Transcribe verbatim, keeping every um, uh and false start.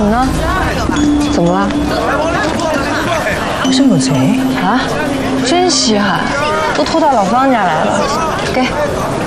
什么呢？怎么了？ 好像有贼啊！真稀罕，都偷到老方家来了。给。